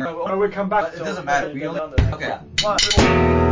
no, we come back. It doesn't matter. We only... Okay. One.